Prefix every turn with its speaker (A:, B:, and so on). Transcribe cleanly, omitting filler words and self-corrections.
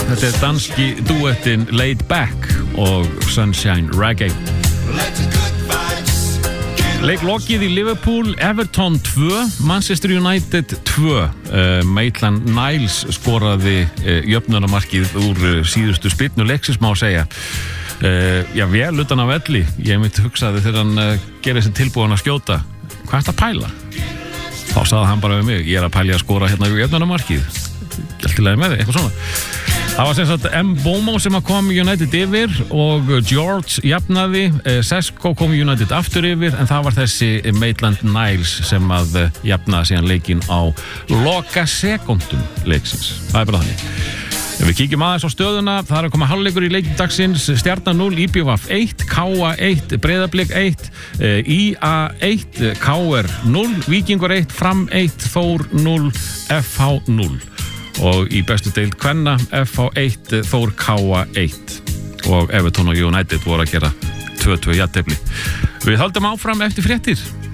A: Þetta danski duettin Laid Back og Sunshine Reggae. Leiklokið í Liverpool, Everton 2, Manchester United 2. Maitland-Niles skoraði jöfnunarmarkið úr síðustu spyrnu leiksins, má segja. Vel utan af velli. Ég myndi hugsaði þegar hann gerði sér tilbúin að skjóta. Hvað ertu að pæla? Þá sagði hann bara við mig, ég að pæla að skora hérna í jöfnunarmarkið. Gæltilega með þig, eitthvað svona. Það var sem sagt Mboma sem kom United yfir og George jafnaði, Sesko kom United aftur yfir, en það var þessi Maitland-Niles sem að jafnaði síðan leikinn á loka sekundum leiksins. Það bara þannig. Ef við kíkjum aðeins á stöðuna, það að koma hálfleikur í leikinn dagsins, Stjarnan 0, IBVF 1, KA 1, Breiðablik 1, IA 1, KR 0, Víkingur 1, Fram 1, Þór 0, FH 0. Og í bestu deild kvenna FH 1, Þór KA 1 og Everton og United voru að gera 2-2 jafntefli. Við höldum áfram eftir fréttir.